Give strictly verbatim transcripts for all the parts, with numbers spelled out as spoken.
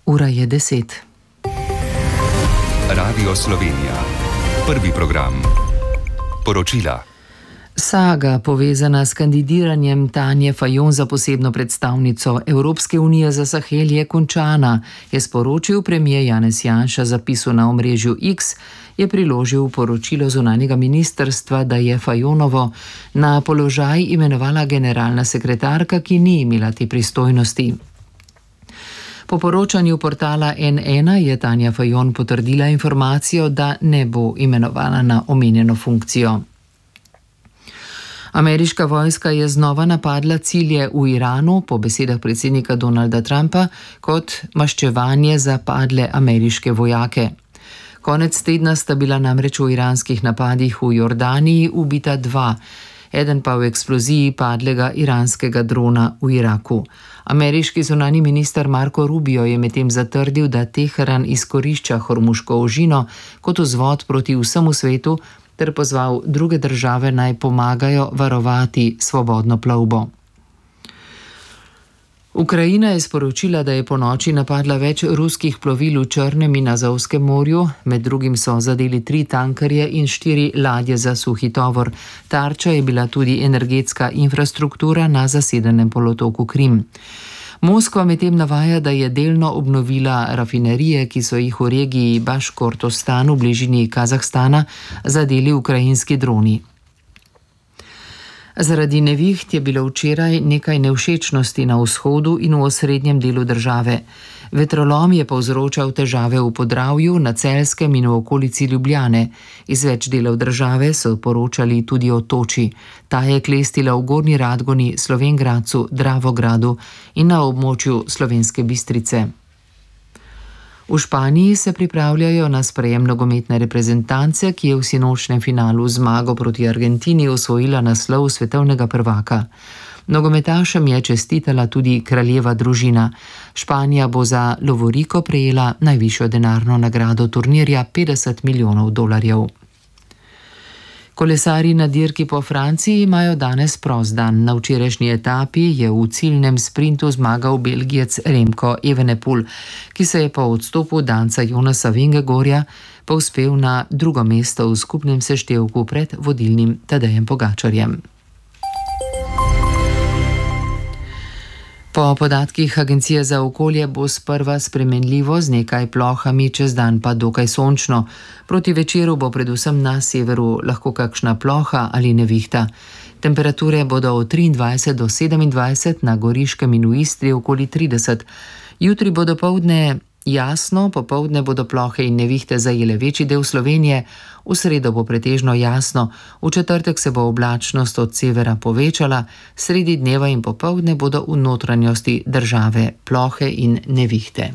Ura je deset. Radio Slovenija. Prvi program. Poročila. Saga, povezana s kandidiranjem Tanje Fajon za posebno predstavnico Evropske unije za Sahel, je končana, je sporočil premier Janez Janša zapisu na omrežju X, je priložil poročilo zunanjega ministrstva, da je Fajonovo na položaj imenovala generalna sekretarka, ki ni imela te pristojnosti. Po poročanju portala N ena je Tanja Fajon potrdila informacijo, da ne bo imenovana na omenjeno funkcijo. Ameriška vojska je znova napadla cilje v Iranu, po besedah predsednika Donalda Trumpa, kot maščevanje za padle ameriške vojake. Konec tedna sta bila namreč v iranskih napadih v Jordaniji ubita dva, eden pa v eksploziji padlega iranskega drona v Iraku. Ameriški zunanji minister Marco Rubio je medtem zatrdil, da Teheran izkorišča Hormuško ožino kot vzvod proti vsemu svetu, ter pozval druge države naj pomagajo varovati svobodno plovbo. Ukrajina je sporočila, da je ponoči napadla več ruskih plovil v Črnem in Azovskem morju, med drugim so zadeli tri tankerje in štiri ladje za suhi tovor. Tarča je bila tudi energetska infrastruktura na zasedenem polotoku Krim. Moskva medtem navaja, da je delno obnovila rafinerije, ki so jih v regiji Baškortostan v bližini Kazahstana zadeli ukrajinski droni. Zaradi neviht je bilo včeraj nekaj nevšečnosti na vzhodu in v osrednjem delu države. Vetrolom je povzročal težave v Podravju, na Celjskem in v okolici Ljubljane. Iz več delov države so poročali tudi o toči. Ta je klestila v Gornji Radgoni, Slovenj Gradcu, Dravogradu in na območju Slovenske Bistrice. V Španiji se pripravljajo na sprejem nogometne reprezentance, ki je v sinočnem finalu zmago proti Argentini osvojila naslov svetovnega prvaka. Nogometašem je čestitala tudi kraljeva družina. Španija bo za lovoriko prejela najvišjo denarno nagrado turnirja petdeset milijonov dolarjev. Kolesarji na dirki po Franciji imajo danes prost dan. Na včerajšnji etapi je v ciljnem sprintu zmagal Belgijec Remco Evenepoel, ki se je po odstopu danca Jonasa Vingegorja povzpel na drugo mesto v skupnem seštevku pred vodilnim Tadejem Pogačarjem. Po podatkih Agencije za okolje bo sprva spremenljivo z nekaj plohami, čez dan pa dokaj sončno. Proti večeru bo predvsem na severu lahko kakšna ploha ali nevihta. Temperature bodo od triindvajset do sedemindvajset, na Goriškem in v Istri okoli trideset. Jutri bo dopoldne jasno, popoldne bodo plohe in nevihte zajele večji del Slovenije, v sredo bo pretežno jasno, v četrtek se bo oblačnost od severa povečala, sredi dneva in popoldne bodo v notranjosti države plohe in nevihte.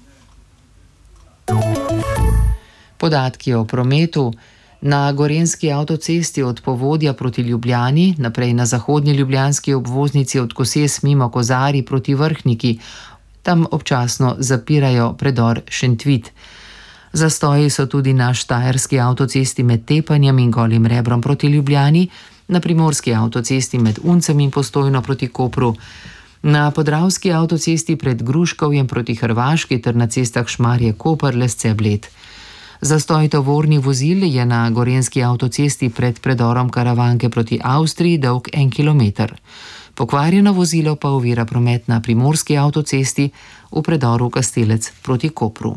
Podatki o prometu. Na gorenjski avtocesti od Povodja proti Ljubljani, naprej na zahodnji ljubljanski obvoznici od Koses mimo Kozarij proti Vrhniki, tam občasno zapirajo predor Šentvit. Zastoji so tudi na štajerski avtocesti med Tepanjem in Golim Rebrom proti Ljubljani, na primorski avtocesti med Uncem in Postojno proti Kopru, na podravski avtocesti pred Gruškovjem proti Hrvaški ter na cestah Šmarje-Koper, Lesce-Bled. Zastoj tovornih vozil je na gorenjski avtocesti pred predorom Karavanke proti Avstriji dolg en kilometer. Pokvarjeno vozilo pa ovira promet na primorski avtocesti v predoru Kastelec proti Kopru.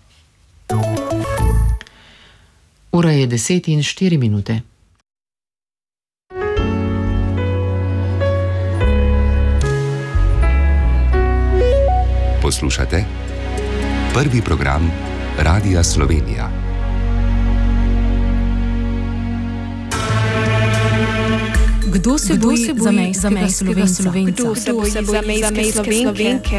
Ura je deset in štiri minute. Poslušate prvi program Radia Slovenija. Kdo se Kdo boji za zamejskega Slovenca? Kdo se boji zamejske Slovenke?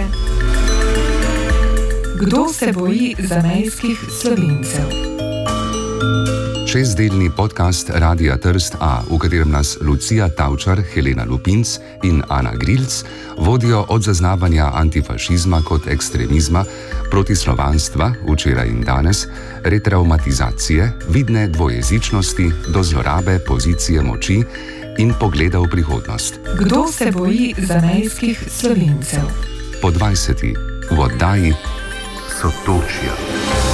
Kdo se boji zamejskih Slovencev? Šestdelni podcast Radia Trst A, v katerem nas Lucija Tavčar, Helena Lupinc in Ana Grilc vodijo od zaznavanja antifašizma kot ekstremizma, protislovanstva, včeraj in danes, retraumatizacije, vidne dvojezičnosti do zlorabe pozicije moči in pogleda v prihodnost. Kdo se boji zamejskih Slovencev? Po dvajseti v oddaji Sotočja.